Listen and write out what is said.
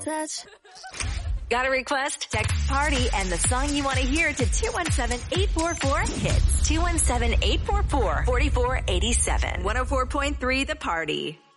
touch. Got a request? Text PARTY and the song you want to hear to 217-844-HITS. 217-844-4487. 104.3 The Party.